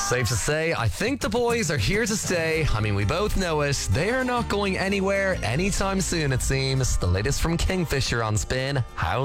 Safe to say, I think the boys are here to stay. I mean, we both know it. They are not going anywhere anytime soon, it seems. The latest from Kingfisher on Spin. How